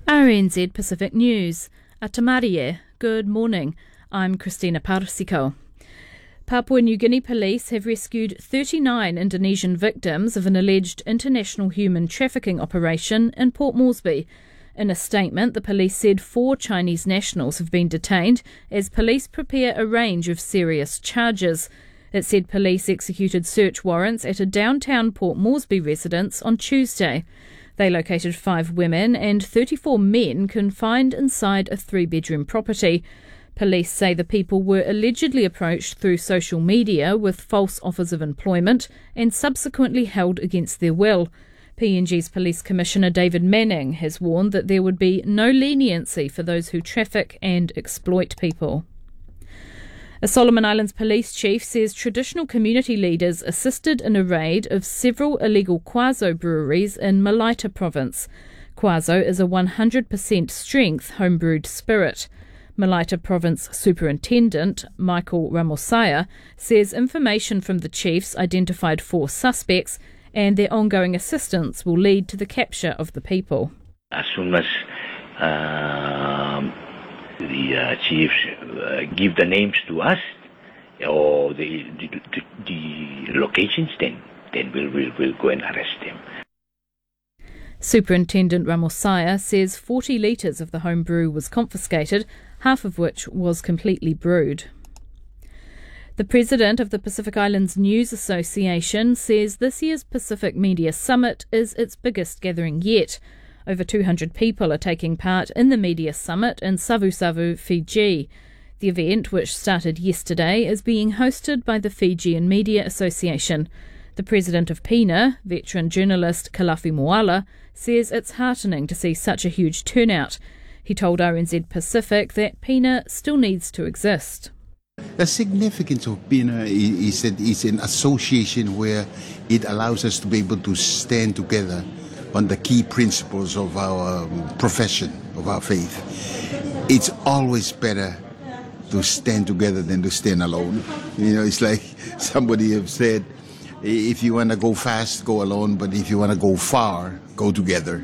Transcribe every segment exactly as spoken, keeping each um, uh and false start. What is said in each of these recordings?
R N Z Pacific News. Atamarie, good morning. I'm Christina Parsiko. Papua New Guinea police have rescued thirty-nine Indonesian victims of an alleged international human trafficking operation in Port Moresby. In a statement, the police said four Chinese nationals have been detained as police prepare a range of serious charges. It said police executed search warrants at a downtown Port Moresby residence on Tuesday. They located five women and thirty-four men confined inside a three-bedroom property. Police say the people were allegedly approached through social media with false offers of employment and subsequently held against their will. P N G's Police Commissioner David Manning has warned that there would be no leniency for those who traffic and exploit people. A Solomon Islands police chief says traditional community leaders assisted in a raid of several illegal Kwazo breweries in Malaita province. Kwazo is a one hundred percent strength homebrewed spirit. Malaita Province Superintendent Michael Ramosaya says information from the chiefs identified four suspects and their ongoing assistance will lead to the capture of the people. As soon as uh, the uh, chiefs uh, give the names to us or the, the, the, the locations, then, then we'll, we'll, we'll go and arrest them. Superintendent Ramosaya says forty litres of the home brew was confiscated, half of which was completely brewed. The president of the Pacific Islands News Association says this year's Pacific Media Summit is its biggest gathering yet. Over two hundred people are taking part in the Media Summit in Savusavu, Fiji. The event, which started yesterday, is being hosted by the Fijian Media Association. The president of PINA, veteran journalist Kalafi Moala, says it's heartening to see such a huge turnout. He told R N Z Pacific that PINA still needs to exist. The significance of PINA is that it's an association where it allows us to be able to stand together on the key principles of our profession, of our faith. It's always better to stand together than to stand alone. You know, it's like somebody have said, if you want to go fast, go alone, but if you want to go far, go together.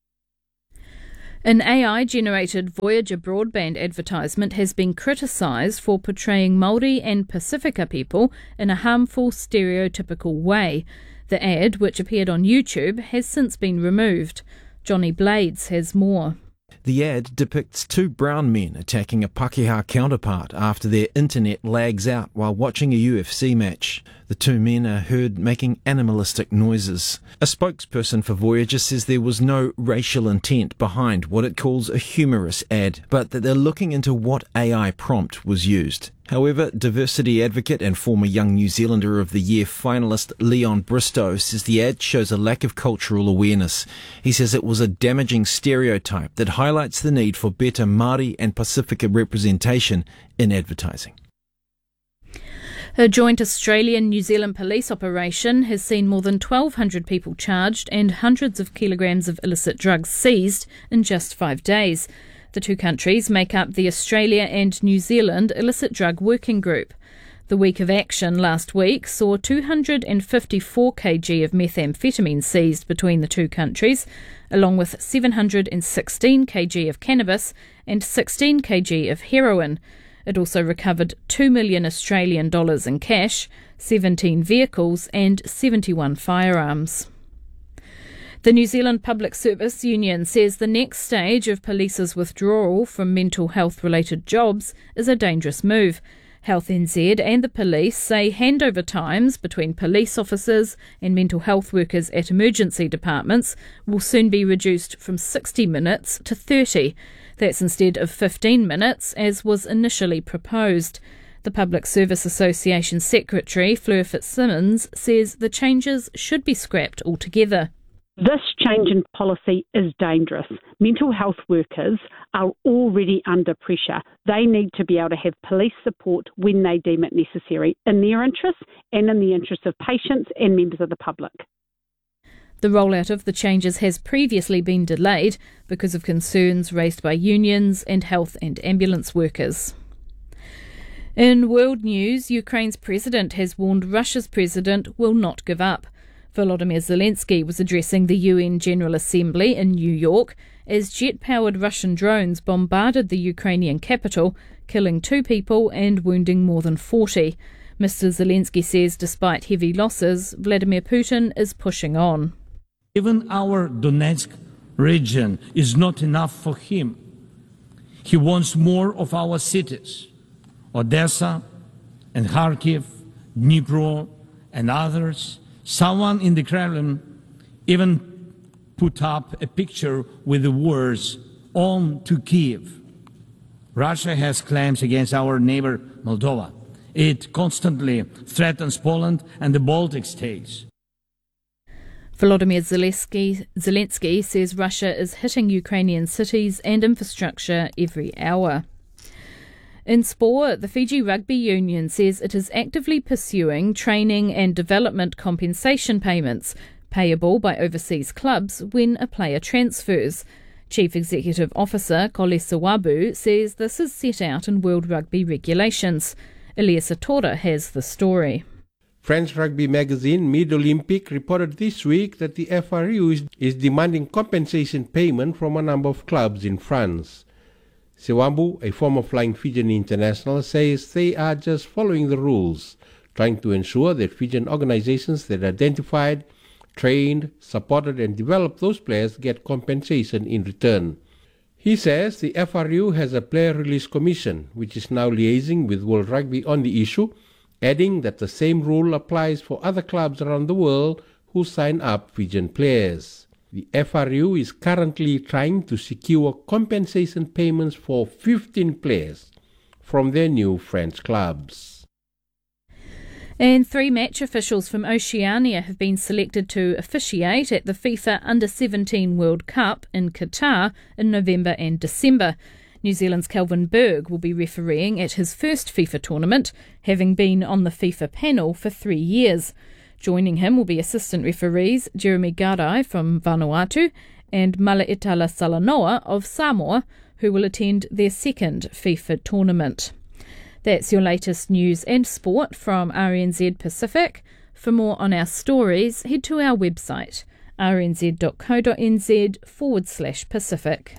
An A I-generated Voyager broadband advertisement has been criticised for portraying Māori and Pasifika people in a harmful, stereotypical way. The ad, which appeared on YouTube, has since been removed. Johnny Blades has more. The ad depicts two brown men attacking a Pākehā counterpart after their internet lags out while watching a U F C match. The two men are heard making animalistic noises. A spokesperson for Voyager says there was no racial intent behind what it calls a humorous ad, but that they're looking into what A I prompt was used. However, diversity advocate and former Young New Zealander of the Year finalist Leon Bristow says the ad shows a lack of cultural awareness. He says it was a damaging stereotype that highlights the need for better Māori and Pasifika representation in advertising. A joint Australian-New Zealand police operation has seen more than twelve hundred people charged and hundreds of kilograms of illicit drugs seized in just five days. The two countries make up the Australia and New Zealand Illicit Drug Working Group. The week of action last week saw two hundred fifty-four kilograms of methamphetamine seized between the two countries, along with seven hundred sixteen kilograms of cannabis and sixteen kilograms of heroin. It also recovered two million Australian dollars in cash, seventeen vehicles and seventy-one firearms. The New Zealand Public Service Union says the next stage of police's withdrawal from mental health-related jobs is a dangerous move. Health N Z and the police say handover times between police officers and mental health workers at emergency departments will soon be reduced from sixty minutes to thirty. That's instead of fifteen minutes, as was initially proposed. The Public Service Association Secretary, Fleur Fitzsimmons, says the changes should be scrapped altogether. This change in policy is dangerous. Mental health workers are already under pressure. They need to be able to have police support when they deem it necessary, in their interests and in the interests of patients and members of the public. The rollout of the changes has previously been delayed because of concerns raised by unions and health and ambulance workers. In world news, Ukraine's president has warned Russia's president will not give up. Volodymyr Zelensky was addressing the U N General Assembly in New York as jet-powered Russian drones bombarded the Ukrainian capital, killing two people and wounding more than forty. Mister Zelensky says despite heavy losses, Vladimir Putin is pushing on. Even our Donetsk region is not enough for him. He wants more of our cities, Odessa and Kharkiv, Dnipro and others. Someone in the Kremlin even put up a picture with the words, "On to Kiev." Russia has claims against our neighbor Moldova. It constantly threatens Poland and the Baltic states. Volodymyr Zelensky, Zelensky says Russia is hitting Ukrainian cities and infrastructure every hour. In sport, the Fiji Rugby Union says it is actively pursuing training and development compensation payments payable by overseas clubs when a player transfers. Chief Executive Officer Kole Sawabu says this is set out in World Rugby regulations. Elias Atora has the story. French rugby magazine Mid-Olympique reported this week that the F R U is, is demanding compensation payment from a number of clubs in France. Sewambu, a former flying Fijian international, says they are just following the rules, trying to ensure that Fijian organizations that identified, trained, supported and developed those players get compensation in return. He says the F R U has a player release commission, which is now liaising with World Rugby on the issue, adding that the same rule applies for other clubs around the world who sign up Fijian players. The F R U is currently trying to secure compensation payments for fifteen players from their new French clubs. And three match officials from Oceania have been selected to officiate at the FIFA Under seventeen World Cup in Qatar in November and December. New Zealand's Kelvin Berg will be refereeing at his first FIFA tournament, having been on the FIFA panel for three years. Joining him will be assistant referees Jeremy Garai from Vanuatu and Malaitala Salanoa of Samoa, who will attend their second FIFA tournament. That's your latest news and sport from R N Z Pacific. For more on our stories, head to our website, rnz.co.nz forward slash Pacific.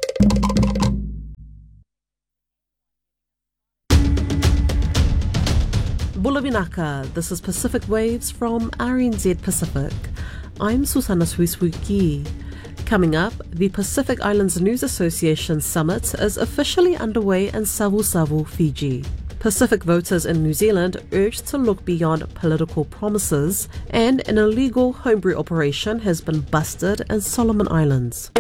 Bulawinaka, this is Pacific Waves from R N Z Pacific. I'm Susana Suisuki. Coming up, the Pacific Islands News Association Summit is officially underway in Savu Savu, Fiji. Pacific voters in New Zealand urged to look beyond political promises, and an illegal homebrew operation has been busted in Solomon Islands.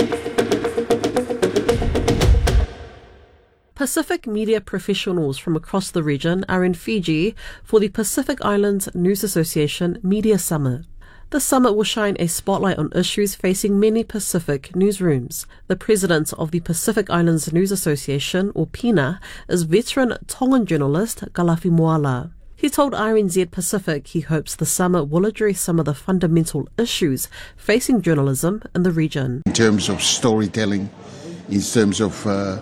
Pacific media professionals from across the region are in Fiji for the Pacific Islands News Association Media Summit. The summit will shine a spotlight on issues facing many Pacific newsrooms. The president of the Pacific Islands News Association, or PINA, is veteran Tongan journalist Galafi Moala. He told R N Z Pacific he hopes the summit will address some of the fundamental issues facing journalism in the region. In terms of storytelling, in terms of uh,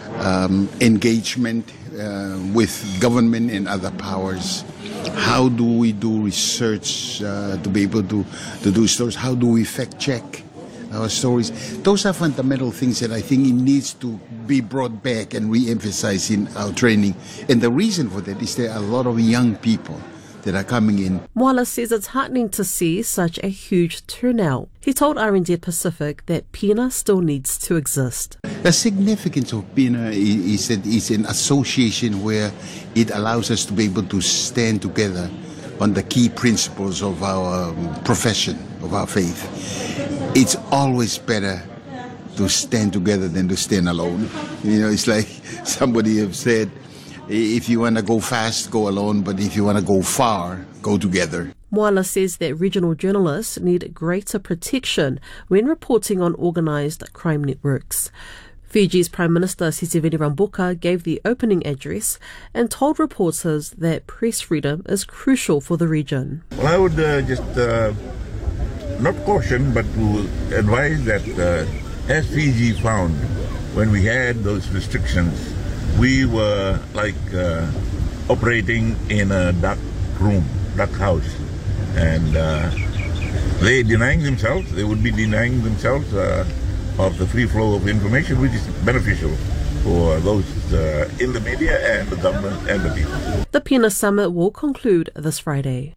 um, engagement uh, with government and other powers, how do we do research uh, to be able to, to do stories? How do we fact check our stories? Those are fundamental things that I think it needs to be brought back and re-emphasized in our training. And the reason for that is there are a lot of young people that are coming in. Moala says it's heartening to see such a huge turnout. He told R N Z Pacific that PINA still needs to exist. The significance of PINA is that it's an association where it allows us to be able to stand together on the key principles of our um, profession, of our faith. It's always better to stand together than to stand alone. You know, it's like somebody have said, if you want to go fast, go alone, but if you want to go far, go together. Moala says that regional journalists need greater protection when reporting on organised crime networks. Fiji's Prime Minister Sitiveni Rabuka gave the opening address and told reporters that press freedom is crucial for the region. Well, I would uh, just uh, not caution, but to advise that uh, as Fiji found when we had those restrictions, we were like uh, operating in a dark room, dark house, and uh, they denying themselves, they would be denying themselves uh, of the free flow of information, which is beneficial for those uh, in the media and the government and the people. The Pina Summit will conclude this Friday.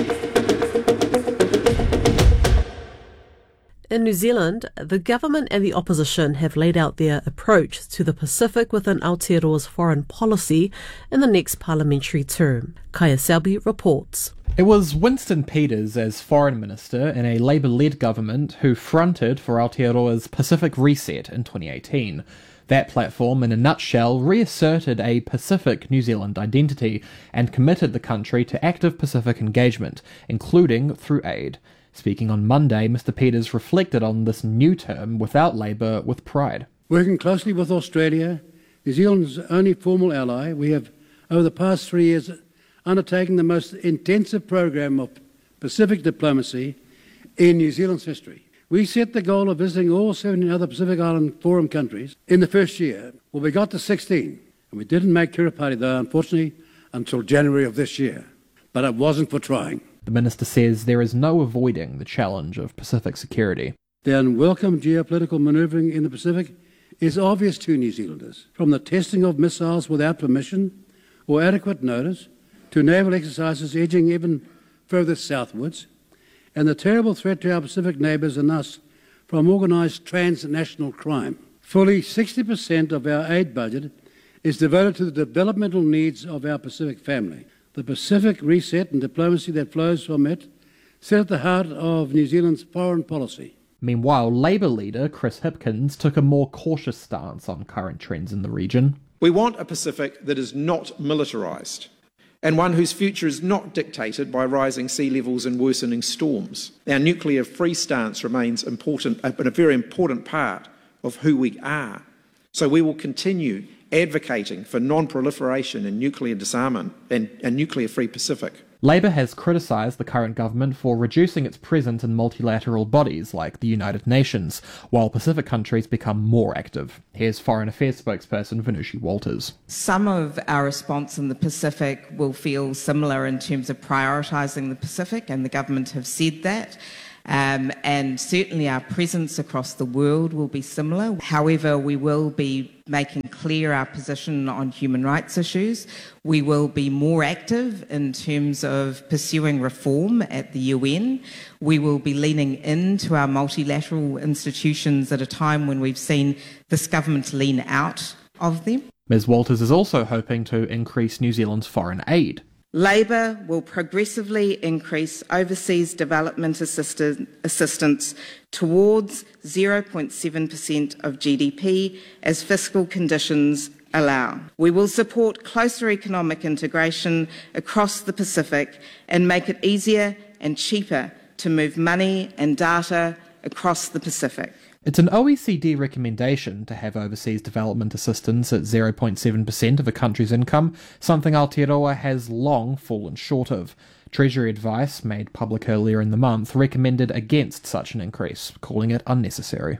In New Zealand, the government and the opposition have laid out their approach to the Pacific within Aotearoa's foreign policy in the next parliamentary term. Kaya Selby reports. It was Winston Peters as Foreign Minister in a Labour-led government who fronted for Aotearoa's Pacific Reset in twenty eighteen. That platform, in a nutshell, reasserted a Pacific New Zealand identity and committed the country to active Pacific engagement, including through aid. Speaking on Monday, Mister Peters reflected on this new term without Labour with pride. Working closely with Australia, New Zealand's only formal ally, we have, over the past three years, undertaken the most intensive program of Pacific diplomacy in New Zealand's history. We set the goal of visiting all seventeen other Pacific Island Forum countries in the first year. Well, we got to sixteen, and we didn't make Kiribati, though, unfortunately, until January of this year. But it wasn't for trying. The minister says there is no avoiding the challenge of Pacific security. The unwelcome geopolitical manoeuvring in the Pacific is obvious to New Zealanders, from the testing of missiles without permission or adequate notice to naval exercises edging even further southwards, and the terrible threat to our Pacific neighbours and us from organised transnational crime. Fully sixty percent of our aid budget is devoted to the developmental needs of our Pacific family. The Pacific reset and diplomacy that flows from it sit at the heart of New Zealand's foreign policy. Meanwhile, Labour leader Chris Hipkins took a more cautious stance on current trends in the region. We want a Pacific that is not militarised, and one whose future is not dictated by rising sea levels and worsening storms. Our nuclear-free stance remains important, but a very important part of who we are. So we will continue advocating for non-proliferation and nuclear disarmament and a nuclear-free Pacific. Labour has criticised the current government for reducing its presence in multilateral bodies like the United Nations, while Pacific countries become more active. Here's Foreign Affairs spokesperson Venushi Walters. Some of our response in the Pacific will feel similar in terms of prioritising the Pacific, and the government have said that. Um, and certainly our presence across the world will be similar. However, we will be making clear our position on human rights issues. We will be more active in terms of pursuing reform at the U N. We will be leaning into our multilateral institutions at a time when we've seen this government lean out of them. Miz Walters is also hoping to increase New Zealand's foreign aid. Labour will progressively increase overseas development assist- assistance towards zero point seven percent of G D P as fiscal conditions allow. We will support closer economic integration across the Pacific and make it easier and cheaper to move money and data across the Pacific. It's an O E C D recommendation to have overseas development assistance at zero point seven percent of a country's income, something Aotearoa has long fallen short of. Treasury advice, made public earlier in the month, recommended against such an increase, calling it unnecessary.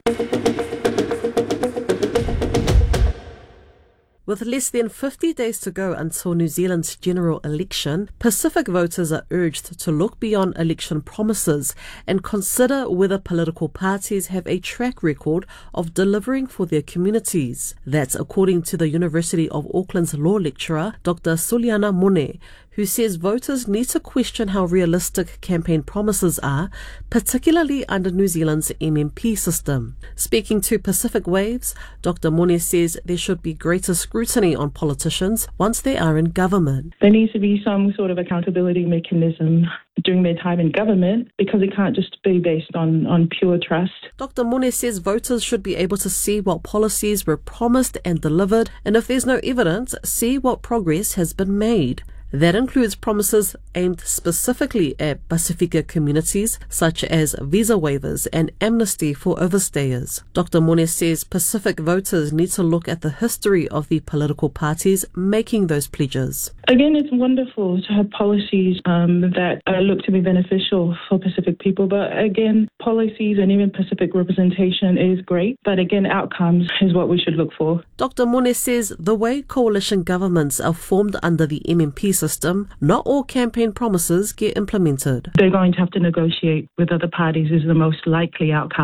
With less than fifty days to go until New Zealand's general election, Pacific voters are urged to look beyond election promises and consider whether political parties have a track record of delivering for their communities. That's according to the University of Auckland's law lecturer, Doctor Suliana Mone, who says voters need to question how realistic campaign promises are, particularly under New Zealand's M M P system. Speaking to Pacific Waves, Doctor Mone says there should be greater scrutiny on politicians once they are in government. There needs to be some sort of accountability mechanism during their time in government, because it can't just be based on, on pure trust. Doctor Mone says voters should be able to see what policies were promised and delivered, and if there's no evidence, see what progress has been made. That includes promises aimed specifically at Pacifica communities, such as visa waivers and amnesty for overstayers. Doctor Mone says Pacific voters need to look at the history of the political parties making those pledges. Again, it's wonderful to have policies um, that uh, look to be beneficial for Pacific people, but again, policies and even Pacific representation is great, but again, outcomes is what we should look for. Doctor Mone says the way coalition governments are formed under the M M P system, not all campaign promises get implemented. They're going to have to negotiate with other parties is the most likely outcome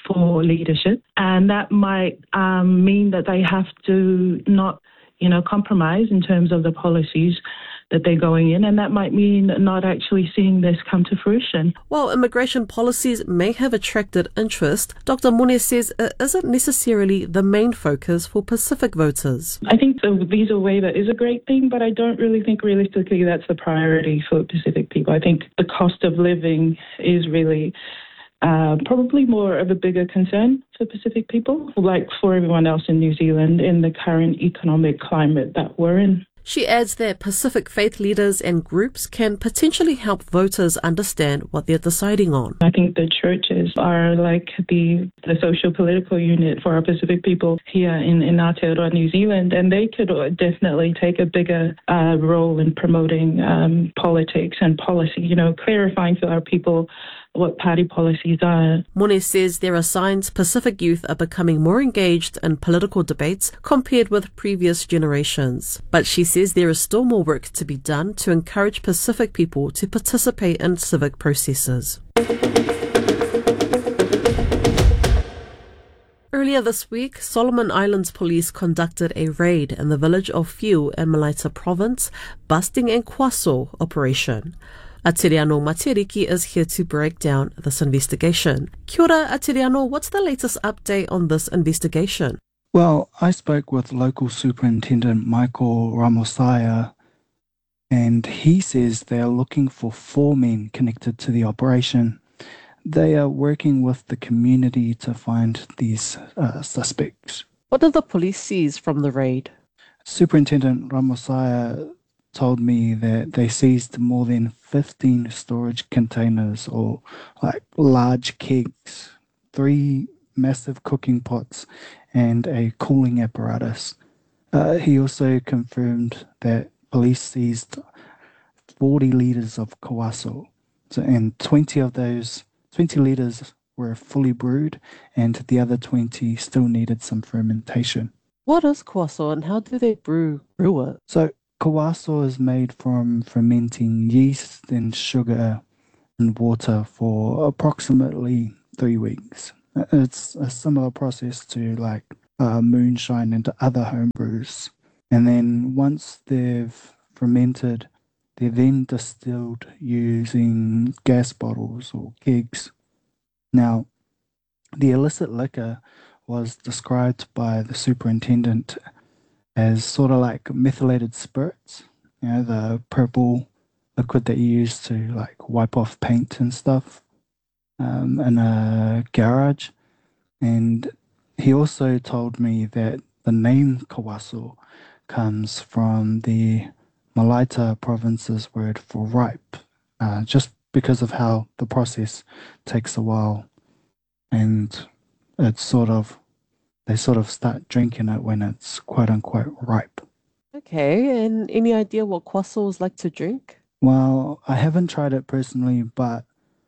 for leadership, and that might um, mean that they have to not, you know, compromise in terms of the policies that they're going in, and that might mean not actually seeing this come to fruition. While immigration policies may have attracted interest, Doctor Mone says it isn't necessarily the main focus for Pacific voters. I think the visa waiver is a great thing, but I don't really think realistically that's the priority for Pacific people. I think the cost of living is really uh, probably more of a bigger concern for Pacific people, like for everyone else in New Zealand in the current economic climate that we're in. She adds that Pacific faith leaders and groups can potentially help voters understand what they're deciding on. I think the churches are like the, the social political unit for our Pacific people here in, in Aotearoa, New Zealand, and they could definitely take a bigger uh, role in promoting um, politics and policy, you know, clarifying for our people what party policies are. Mone says there are signs Pacific youth are becoming more engaged in political debates compared with previous generations. But she says there is still more work to be done to encourage Pacific people to participate in civic processes. Earlier this week, Solomon Islands police conducted a raid in the village of Fiu in Malaita province, busting a kwaso operation. Atiriano Matiriki is here to break down this investigation. Kia ora, Atiriano, what's the latest update on this investigation? Well, I spoke with local Superintendent Michael Ramosaya, and he says they are looking for four men connected to the operation. They are working with the community to find these uh, suspects. What did the police seize from the raid? Superintendent Ramosaya told me that they seized more than fifteen storage containers, or like large kegs, three massive cooking pots, and a cooling apparatus. Uh, he also confirmed that police seized forty litres of kawaso, so, and twenty of those, twenty litres were fully brewed, and the other twenty still needed some fermentation. What is kawaso and how do they brew, brew it? So, kawaso is made from fermenting yeast and sugar and water for approximately three weeks. It's a similar process to like uh, moonshine and other home brews. And then once they've fermented, they're then distilled using gas bottles or kegs. Now, the illicit liquor was described by the superintendent as sort of like methylated spirits, you know, the purple liquid that you use to like wipe off paint and stuff um, in a garage. And he also told me that the name kawaso comes from the Malaita province's word for ripe, uh, just because of how the process takes a while, and it's sort of they sort of start drinking it when it's quote-unquote ripe. Okay, and any idea what kwaso is like to drink? Well, I haven't tried it personally, but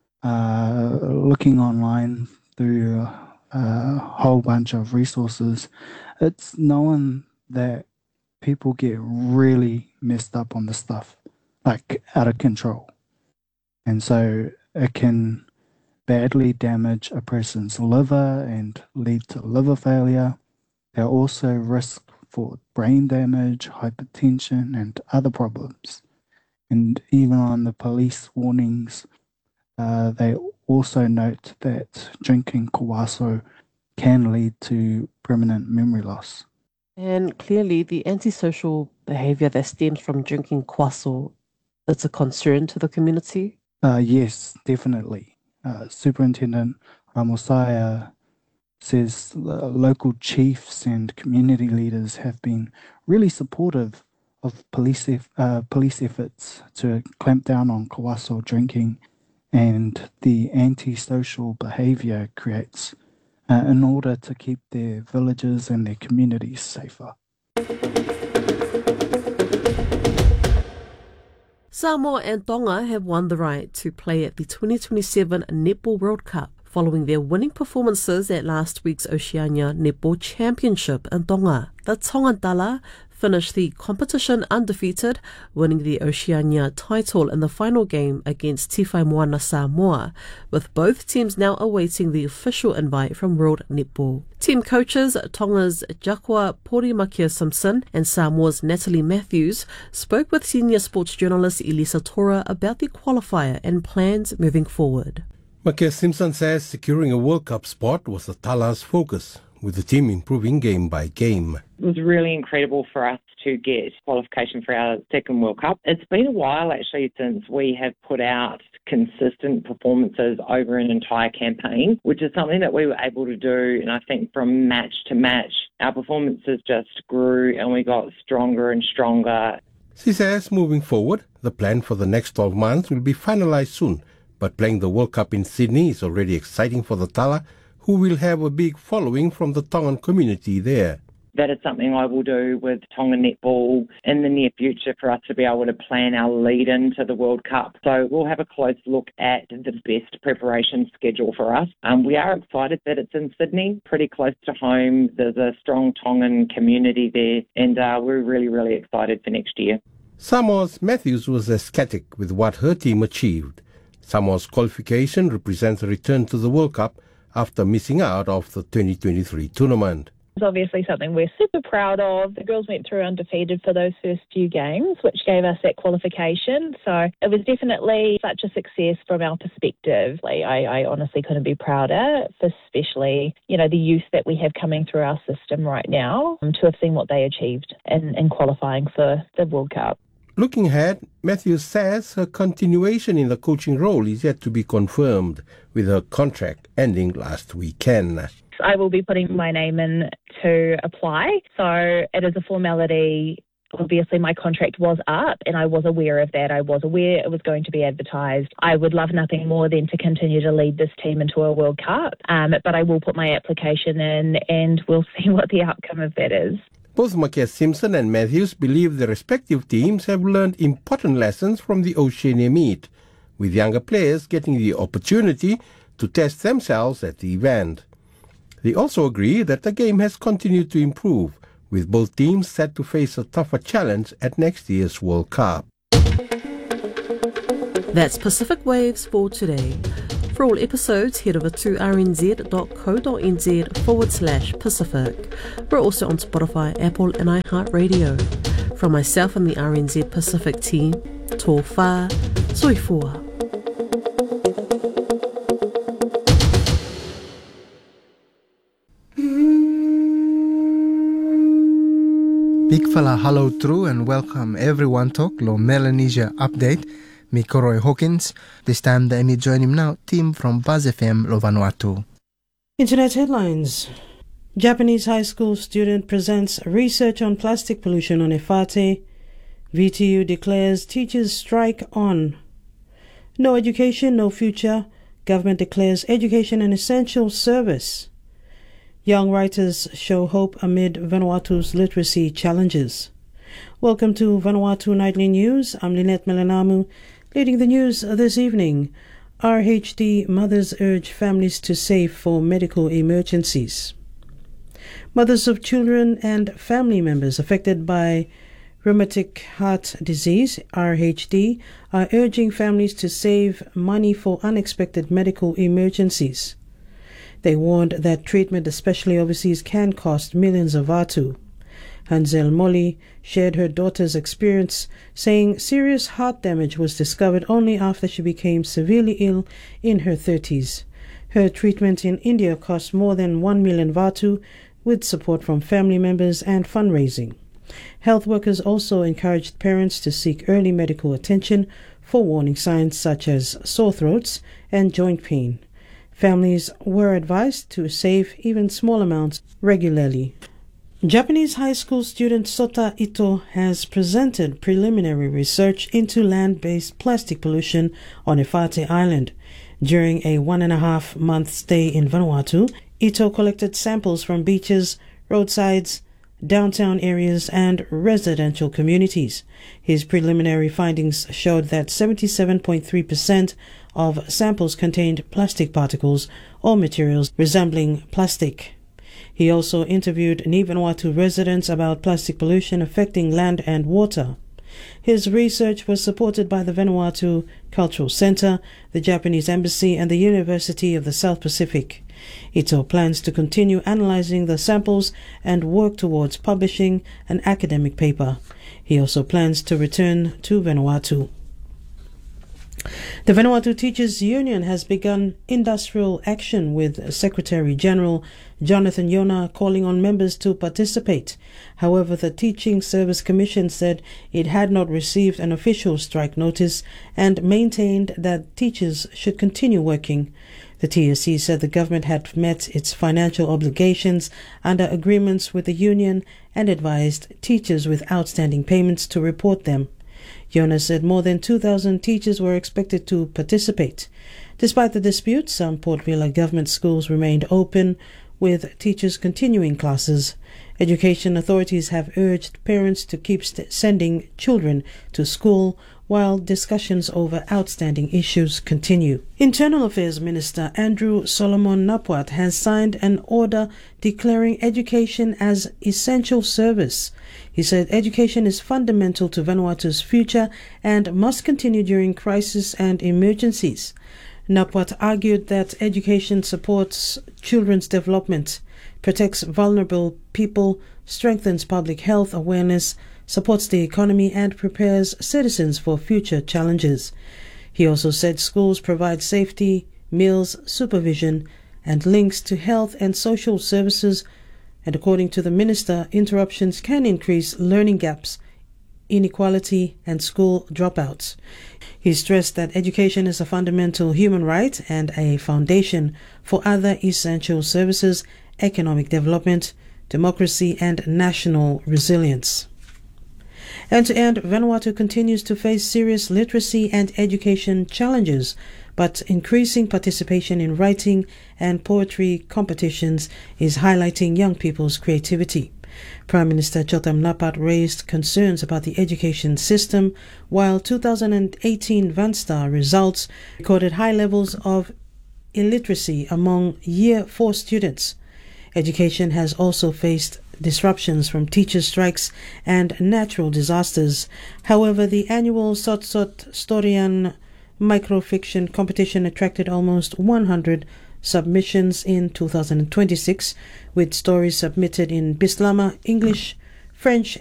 uh, looking online through a whole bunch of resources, it's known that people get really messed up on the stuff, like out of control. And so it can badly damage a person's liver and lead to liver failure. There are also risks for brain damage, hypertension, and other problems. And even on the police warnings, uh, they also note that drinking kawaso can lead to permanent memory loss. And clearly the antisocial behaviour that stems from drinking kwaso is a concern to the community? Uh, yes, definitely. Uh, Superintendent Ramosaya says the local chiefs and community leaders have been really supportive of police eff- uh, police efforts to clamp down on kawaso drinking and the antisocial behaviour creates uh, in order to keep their villages and their communities safer. Samoa and Tonga have won the right to play at the twenty twenty-seven Netball World Cup following their winning performances at last week's Oceania Netball Championship in Tonga. The Tonga Dala finished the competition undefeated, winning the Oceania title in the final game against Tifai Moana Samoa, with both teams now awaiting the official invite from World Netball. Team coaches Tonga's Jakwa Porimakia Simpson and Samoa's Natalie Matthews spoke with senior sports journalist Elisa Tora about the qualifier and plans moving forward. Makia Simpson says securing a World Cup spot was the Tala's focus, with the team improving game by game. It was really incredible for us to get qualification for our second World Cup. It's been a while actually since we have put out consistent performances over an entire campaign, which is something that we were able to do. And I think from match to match, our performances just grew and we got stronger and stronger. She says moving forward, the plan for the next twelve months will be finalized soon. But playing the World Cup in Sydney is already exciting for the Tala, who will have a big following from the Tongan community there. That is something I will do with Tonga Netball in the near future for us to be able to plan our lead into the World Cup. So we'll have a close look at the best preparation schedule for us. Um, we are excited that it's in Sydney, pretty close to home. There's a strong Tongan community there, and uh, we're really, really excited for next year. Samoa's Matthews was ecstatic with what her team achieved. Samoa's qualification represents a return to the World Cup after missing out of the twenty twenty-three tournament. It's obviously something we're super proud of. The girls went through undefeated for those first few games, which gave us that qualification. So it was definitely such a success from our perspective. Like, I, I honestly couldn't be prouder, especially, you know, the youth that we have coming through our system right now, um, to have seen what they achieved in, in qualifying for the World Cup. Looking ahead, Matthews says her continuation in the coaching role is yet to be confirmed, with her contract ending last weekend. I will be putting my name in to apply, so it is a formality. Obviously, my contract was up and I was aware of that. I was aware it was going to be advertised. I would love nothing more than to continue to lead this team into a World Cup, um, but I will put my application in and we'll see what the outcome of that is. Both Makia Simpson and Matthews believe their respective teams have learned important lessons from the Oceania meet, with younger players getting the opportunity to test themselves at the event. They also agree that the game has continued to improve, with both teams set to face a tougher challenge at next year's World Cup. That's Pacific Waves for today. For all episodes, head over to rnz.co.nz forward slash Pacific. We're also on Spotify, Apple and iHeartRadio. From myself and the R N Z Pacific team, tō whā, soifua. Big fella hello true and welcome everyone to Lo Melanesia Update. Me Koroi Hawkins. This time the me join him now, team from Buzz F M Lo Vanuatu. Internet headlines. Japanese high school student presents research on plastic pollution on Efate. V T U declares teachers strike on. No education, no future. Government declares education an essential service. Young writers show hope amid Vanuatu's literacy challenges. Welcome to Vanuatu Nightly News. I'm Lynette Melanamu. Leading the news this evening, R H D mothers urge families to save for medical emergencies. Mothers of children and family members affected by rheumatic heart disease, R H D, are urging families to save money for unexpected medical emergencies. They warned that treatment, especially overseas, can cost millions of vatu. Hansel Molly shared her daughter's experience, saying serious heart damage was discovered only after she became severely ill in her thirties. Her treatment in India cost more than one million vatu, with support from family members and fundraising. Health workers also encouraged parents to seek early medical attention for warning signs such as sore throats and joint pain. Families were advised to save even small amounts regularly. Japanese high school student Sota Ito has presented preliminary research into land-based plastic pollution on Efate Island. During a one-and-a-half month stay in Vanuatu, Ito collected samples from beaches, roadsides, downtown areas, and residential communities. His preliminary findings showed that seventy-seven point three percent of samples contained plastic particles or materials resembling plastic. He also interviewed Vanuatu residents about plastic pollution affecting land and water. His research was supported by the Vanuatu Cultural Centre, the Japanese Embassy and the University of the South Pacific. Ito plans to continue analysing the samples and work towards publishing an academic paper. He also plans to return to Vanuatu. The Vanuatu Teachers Union has begun industrial action with Secretary-General Jonathan Yona calling on members to participate. However, the Teaching Service Commission said it had not received an official strike notice and maintained that teachers should continue working. The T S C said the government had met its financial obligations under agreements with the union and advised teachers with outstanding payments to report them. Yona said more than two thousand teachers were expected to participate. Despite the dispute, some Port Vila government schools remained open, with teachers continuing classes. Education authorities have urged parents to keep st- sending children to school while discussions over outstanding issues continue. Internal Affairs Minister Andrew Solomon Napwat has signed an order declaring education as essential service. He said education is fundamental to Vanuatu's future and must continue during crises and emergencies. Napwat argued that education supports children's development, protects vulnerable people, strengthens public health awareness, supports the economy and prepares citizens for future challenges. He also said schools provide safety, meals, supervision, and links to health and social services, and according to the minister, interruptions can increase learning gaps, inequality, and school dropouts. He stressed that education is a fundamental human right and a foundation for other essential services, economic development, democracy, and national resilience. End to end, Vanuatu continues to face serious literacy and education challenges, but increasing participation in writing and poetry competitions is highlighting young people's creativity. Prime Minister Chotham Napat raised concerns about the education system, while two thousand eighteen VanStar results recorded high levels of illiteracy among Year four students. Education has also faced disruptions from teacher strikes and natural disasters. However, the annual Sot Sot Storian microfiction competition attracted almost one hundred submissions in two thousand twenty-six, with stories submitted in Bislama, English, French